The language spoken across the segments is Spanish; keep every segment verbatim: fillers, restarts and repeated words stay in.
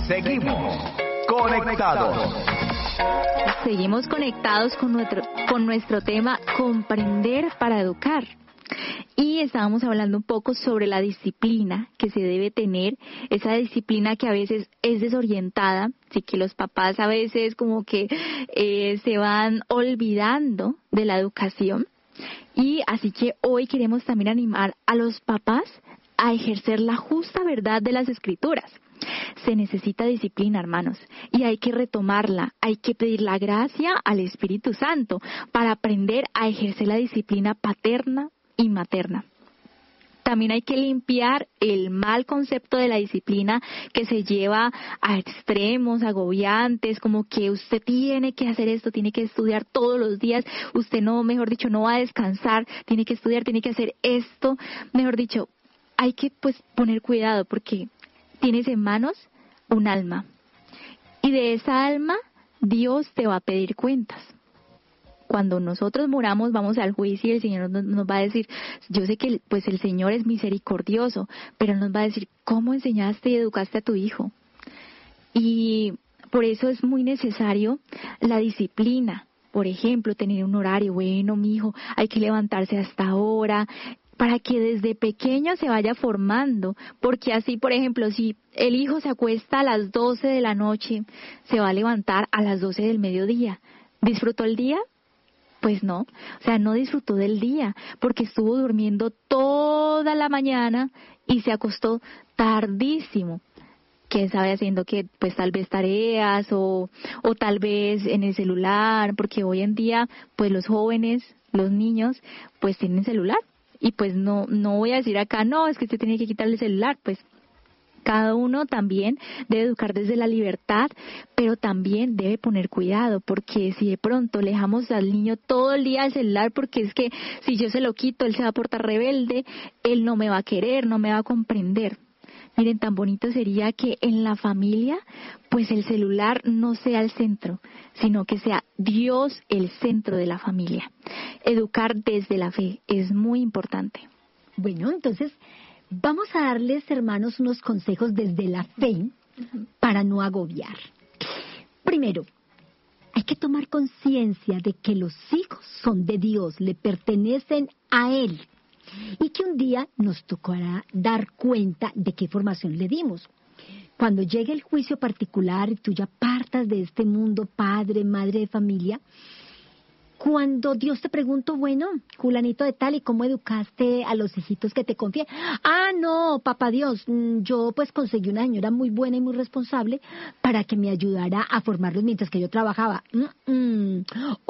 Seguimos conectados. Seguimos conectados con nuestro, con nuestro tema Comprender para Educar. Y estábamos hablando un poco sobre la disciplina que se debe tener, esa disciplina que a veces es desorientada, así que los papás a veces como que eh, se van olvidando de la educación. Y así que hoy queremos también animar a los papás a ejercer la justa verdad de las Escrituras. Se necesita disciplina, hermanos, y hay que retomarla, hay que pedir la gracia al Espíritu Santo para aprender a ejercer la disciplina paterna y materna. También hay que limpiar el mal concepto de la disciplina que se lleva a extremos agobiantes, como que usted tiene que hacer esto, tiene que estudiar todos los días, usted no, mejor dicho, no va a descansar, tiene que estudiar, tiene que hacer esto. Mejor dicho, hay que pues poner cuidado porque tienes en manos un alma y de esa alma Dios te va a pedir cuentas. Cuando nosotros muramos vamos al juicio y el Señor nos, nos va a decir, yo sé que pues el Señor es misericordioso, pero nos va a decir, ¿cómo enseñaste y educaste a tu hijo? Y por eso es muy necesario la disciplina. Por ejemplo, tener un horario, bueno, mi hijo, hay que levantarse hasta ahora, para que desde pequeño se vaya formando, porque así, por ejemplo, si el hijo se acuesta a las doce de la noche, se va a levantar a las doce del mediodía. ¿Disfrutó el día? Pues no, o sea, no disfrutó del día, porque estuvo durmiendo toda la mañana y se acostó tardísimo. Quién sabe haciendo que, pues tal vez tareas o, o tal vez en el celular, porque hoy en día, pues los jóvenes, los niños, pues tienen celular. Y pues no, no voy a decir acá, no, es que usted tiene que quitarle el celular, pues cada uno también debe educar desde la libertad, pero también debe poner cuidado, porque si de pronto le dejamos al niño todo el día el celular, porque es que si yo se lo quito, él se va a portar rebelde, él no me va a querer, no me va a comprender. Miren, tan bonito sería que en la familia, pues el celular no sea el centro, sino que sea Dios el centro de la familia. Educar desde la fe es muy importante. Bueno, entonces vamos a darles, hermanos, unos consejos desde la fe para no agobiar. Primero, hay que tomar conciencia de que los hijos son de Dios, le pertenecen a Él. Y que un día nos tocará dar cuenta de qué formación le dimos. Cuando llegue el juicio particular y tú ya partas de este mundo, padre, madre de familia, cuando Dios te preguntó, bueno, fulanito de tal, ¿y cómo educaste a los hijitos que te confié? Ah, no, papá Dios, yo pues conseguí una señora muy buena y muy responsable para que me ayudara a formarlos mientras que yo trabajaba. Mm-mm.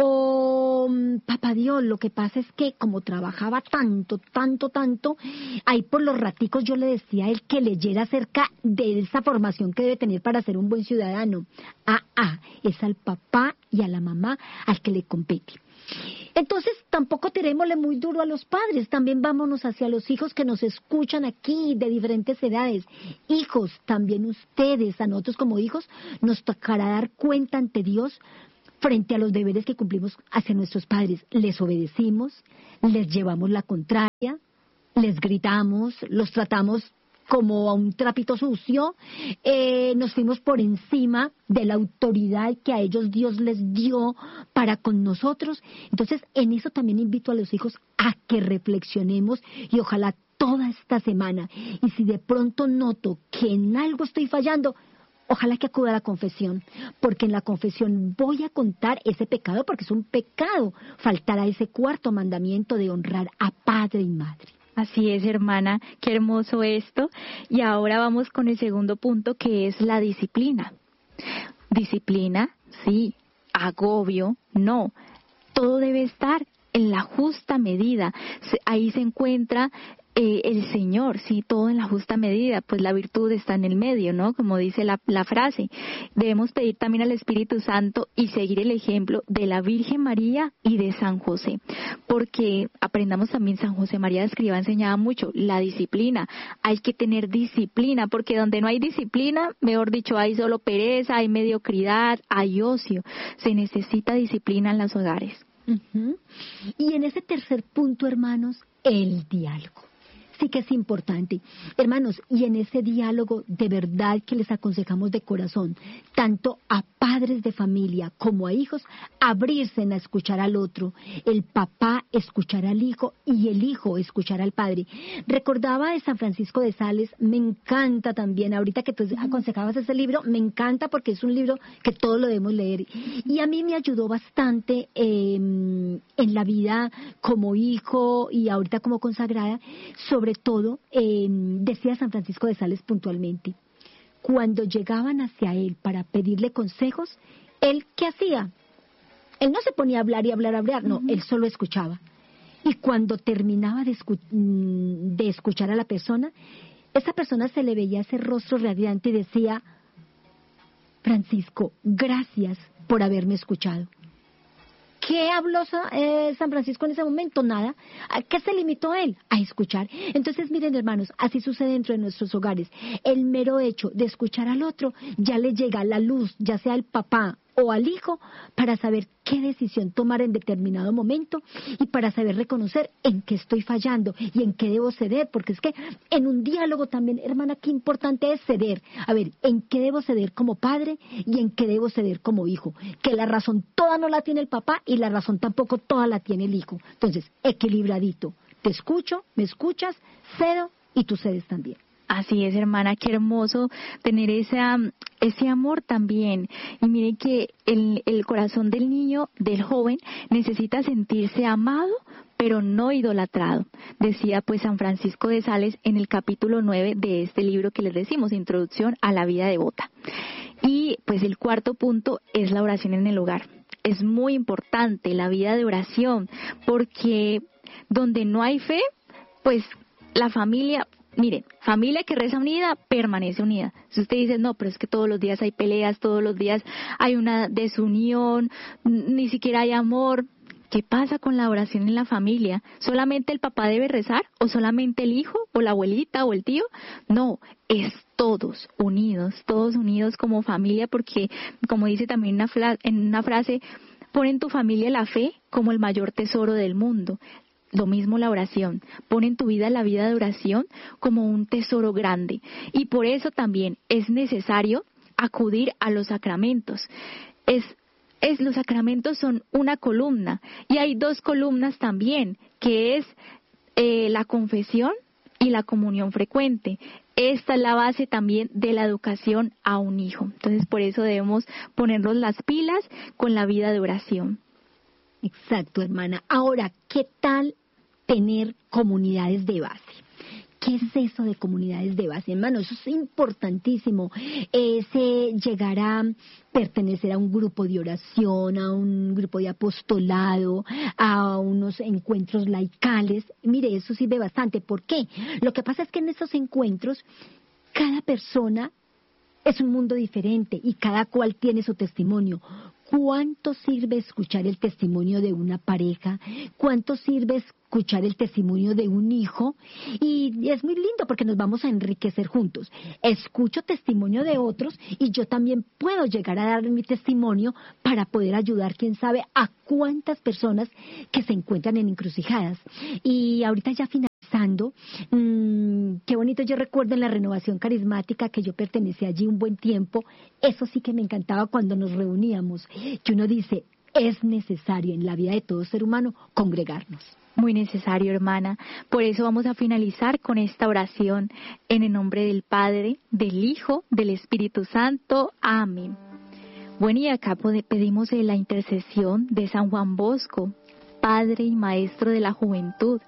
O, papá Dios, lo que pasa es que como trabajaba tanto, tanto, tanto, ahí por los raticos yo le decía a él que leyera acerca de esa formación que debe tener para ser un buen ciudadano. Ah, ah, es al papá y a la mamá al que le compete. Entonces tampoco tirémosle muy duro a los padres, también vámonos hacia los hijos que nos escuchan aquí de diferentes edades. Hijos, también ustedes, a nosotros como hijos, nos tocará dar cuenta ante Dios frente a los deberes que cumplimos hacia nuestros padres. Les obedecimos, les llevamos la contraria, les gritamos, los tratamos como a un trapito sucio, eh, nos fuimos por encima de la autoridad que a ellos Dios les dio para con nosotros. Entonces, en eso también invito a los hijos a que reflexionemos y ojalá toda esta semana. Y si de pronto noto que en algo estoy fallando, ojalá que acuda a la confesión, porque en la confesión voy a contar ese pecado, porque es un pecado faltar a ese cuarto mandamiento de honrar a padre y madre. Así es, hermana, qué hermoso esto. Y ahora vamos con el segundo punto, que es la disciplina. Disciplina, sí. Agobio, no. Todo debe estar en la justa medida. Ahí se encuentra eh, el Señor, sí, todo en la justa medida, pues la virtud está en el medio, ¿no? Como dice la, la frase. Debemos pedir también al Espíritu Santo y seguir el ejemplo de la Virgen María y de San José, porque aprendamos también, San José María de Escrivá enseñaba mucho la disciplina. Hay que tener disciplina, porque donde no hay disciplina, mejor dicho, hay solo pereza, hay mediocridad, hay ocio. Se necesita disciplina en los hogares. Uh-huh. Y en ese tercer punto, hermanos, el diálogo. sí que es importante. Hermanos, y en ese diálogo de verdad que les aconsejamos de corazón, tanto a padres de familia como a hijos, abrirse a escuchar al otro, el papá escuchar al hijo y el hijo escuchar al padre. Recordaba de San Francisco de Sales, me encanta también, ahorita que tú aconsejabas ese libro, me encanta porque es un libro que todos lo debemos leer. Y a mí me ayudó bastante eh, en la vida como hijo y ahorita como consagrada, sobre todo, eh, decía San Francisco de Sales puntualmente, cuando llegaban hacia él para pedirle consejos, ¿él qué hacía? Él no se ponía a hablar y hablar, hablar, no, él solo escuchaba. Y cuando terminaba de, escu- de escuchar a la persona, esa persona se le veía ese rostro radiante y decía, Francisco, gracias por haberme escuchado. ¿Qué habló eh, San Francisco en ese momento? Nada. ¿A qué se limitó él? A escuchar. Entonces, miren, hermanos, así sucede dentro de nuestros hogares. El mero hecho de escuchar al otro ya le llega la luz, ya sea al papá o al hijo, para saber qué decisión tomar en determinado momento y para saber reconocer en qué estoy fallando y en qué debo ceder, porque es que en un diálogo también, hermana, qué importante es ceder. A ver, en qué debo ceder como padre y en qué debo ceder como hijo. Que la razón toda no la tiene el papá y la razón tampoco toda la tiene el hijo. Entonces, equilibradito. Te escucho, me escuchas, cedo y tú cedes también. Así es, hermana, qué hermoso tener esa, ese amor también. Y miren que el, el corazón del niño, del joven, necesita sentirse amado, pero no idolatrado. Decía pues San Francisco de Sales en el capítulo nueve de este libro que les decimos, Introducción a la vida devota. Y pues el cuarto punto es la oración en el hogar. Es muy importante la vida de oración, porque donde no hay fe, pues la familia... Miren, familia que reza unida, permanece unida. Si usted dice, no, pero es que todos los días hay peleas, todos los días hay una desunión, ni siquiera hay amor. ¿Qué pasa con la oración en la familia? ¿Solamente el papá debe rezar? ¿O solamente el hijo? ¿O la abuelita? ¿O el tío? No, es todos unidos, todos unidos como familia, porque, como dice también una fra- en una frase, pon en tu familia la fe como el mayor tesoro del mundo. Lo mismo la oración, pon en tu vida la vida de oración como un tesoro grande. Y por eso también es necesario acudir a los sacramentos. Es, es, los sacramentos son una columna y hay dos columnas también, que es eh, la confesión y la comunión frecuente. Esta es la base también de la educación a un hijo. Entonces por eso debemos ponernos las pilas con la vida de oración. Exacto, hermana. Ahora, ¿qué tal tener comunidades de base? ¿Qué es eso de comunidades de base, hermano? Eso es importantísimo. Ese llegar a pertenecer a un grupo de oración, a un grupo de apostolado, a unos encuentros laicales. Mire, eso sirve bastante. ¿Por qué? Lo que pasa es que en esos encuentros, cada persona es un mundo diferente y cada cual tiene su testimonio. ¿Cuánto sirve escuchar el testimonio de una pareja? ¿Cuánto sirve escuchar el testimonio de un hijo? Y es muy lindo porque nos vamos a enriquecer juntos. Escucho testimonio de otros y yo también puedo llegar a dar mi testimonio para poder ayudar, quién sabe, a cuántas personas que se encuentran en encrucijadas. Y ahorita ya finalizando, mmm, qué bonito, yo recuerdo en la renovación carismática que yo pertenecí allí un buen tiempo, eso sí que me encantaba cuando nos reuníamos, que uno dice, es necesario en la vida de todo ser humano congregarnos. Muy necesario, hermana. Por eso vamos a finalizar con esta oración en el nombre del Padre, del Hijo, del Espíritu Santo. Amén. Bueno, y acá pedimos la intercesión de San Juan Bosco, Padre y Maestro de la Juventud.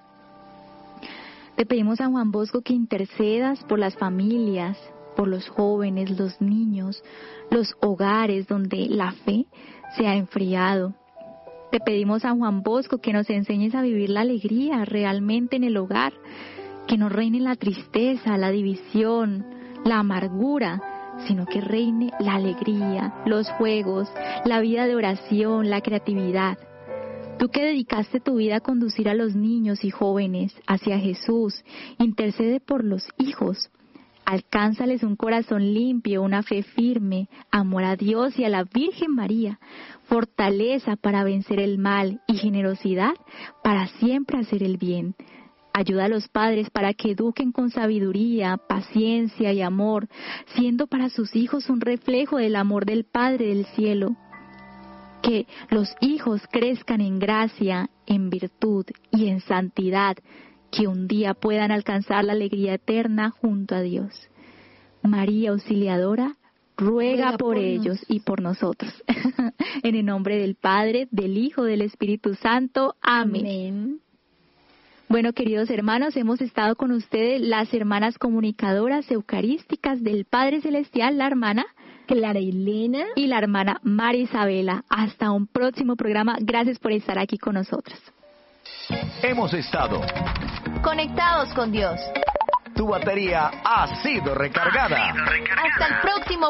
Te pedimos, San Juan Bosco, que intercedas por las familias, por los jóvenes, los niños, los hogares donde la fe se ha enfriado. Te pedimos, San Juan Bosco, que nos enseñes a vivir la alegría realmente en el hogar, que no reine la tristeza, la división, la amargura, sino que reine la alegría, los juegos, la vida de oración, la creatividad. Tú que dedicaste tu vida a conducir a los niños y jóvenes hacia Jesús, intercede por los hijos. Alcánzales un corazón limpio, una fe firme, amor a Dios y a la Virgen María, fortaleza para vencer el mal y generosidad para siempre hacer el bien. Ayuda a los padres para que eduquen con sabiduría, paciencia y amor, siendo para sus hijos un reflejo del amor del Padre del cielo. Que los hijos crezcan en gracia, en virtud y en santidad, que un día puedan alcanzar la alegría eterna junto a Dios. María Auxiliadora, ruega, ruega por, por ellos nos. Y por nosotros. En el nombre del Padre, del Hijo, del Espíritu Santo. Amén. Amén. Bueno, queridos hermanos, hemos estado con ustedes las hermanas comunicadoras eucarísticas del Padre Celestial, la hermana Clara Elena y la hermana María Isabela. Hasta un próximo programa. Gracias por estar aquí con nosotros. Hemos estado conectados con Dios. Tu batería ha sido recargada. Ha sido recargada. Hasta el próximo